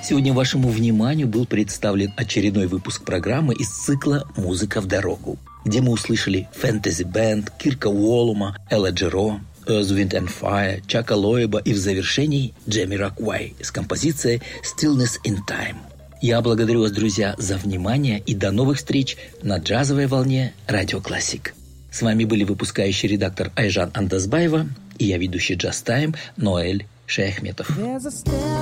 Сегодня вашему вниманию был представлен очередной выпуск программы из цикла «Музыка в дорогу», где мы услышали Fantasy Band, Кирка Уоллума, Элла Джеро, Earth, Wind and Fire, Чака Лоэба и в завершении Джамироквай с композицией Stillness in Time. Я благодарю вас, друзья, за внимание и до новых встреч на джазовой волне Радио Классик. С вами были выпускающий редактор Айжан Андазбаева и я ведущий Джаз Тайм Ноэль Шаяхметов.